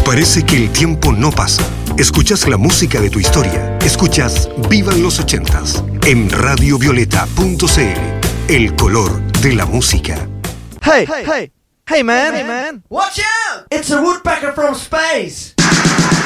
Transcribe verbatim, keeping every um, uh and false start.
Parece que el tiempo no pasa. Escuchas la música de tu historia. Escuchas Vivan los ochentas en radio violeta punto c l. El color de la música. Hey, hey, hey, hey man, hey man. Watch out! It's a woodpecker from space.